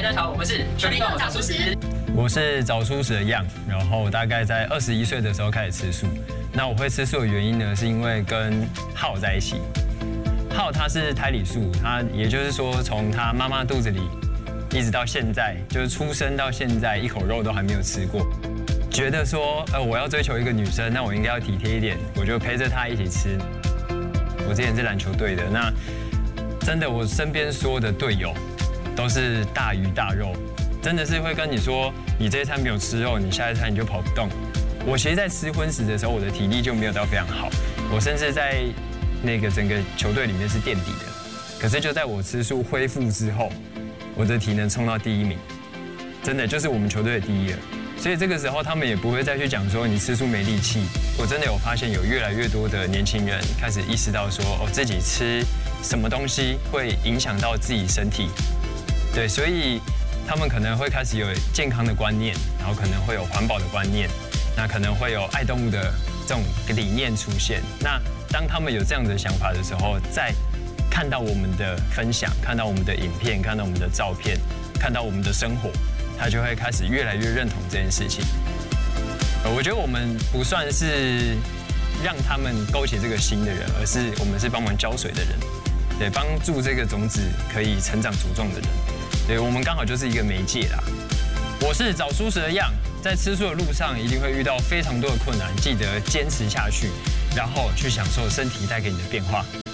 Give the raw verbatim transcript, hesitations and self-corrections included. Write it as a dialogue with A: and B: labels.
A: 家好，我们是全力狗找素食。
B: 我是早出时的样，然后大概在二十一岁的时候开始吃素。那我会吃素的原因呢，是因为跟浩在一起。浩他是胎里素，他也就是说从他妈妈肚子里一直到现在，就是出生到现在一口肉都还没有吃过。觉得说，呃，我要追求一个女生，那我应该要体贴一点，我就陪着她一起吃。我之前是篮球队的，那真的我身边所有的队友都是大鱼大肉。真的是会跟你说，你这一餐没有吃肉，你下一餐你就跑不动。我其实，在吃荤食的时候，我的体力就没有到非常好，我甚至在那个整个球队里面是垫底的。可是就在我吃素恢复之后，我的体能冲到第一名，真的就是我们球队的第一了。所以这个时候，他们也不会再去讲说你吃素没力气。我真的有发现，有越来越多的年轻人开始意识到说，哦，自己吃什么东西会影响到自己身体。对，所以他们可能会开始有健康的观念，然后可能会有环保的观念，那可能会有爱动物的这种理念出现。那当他们有这样的想法的时候，再看到我们的分享，看到我们的影片，看到我们的照片，看到我们的生活，他就会开始越来越认同这件事情。我觉得我们不算是让他们勾起这个心的人，而是我们是帮忙浇水的人，对，帮助这个种子可以成长茁壮的人。对，我们刚好就是一个媒介啦。我是早蔬食的样，在吃素的路上一定会遇到非常多的困难，记得坚持下去，然后去享受身体带给你的变化。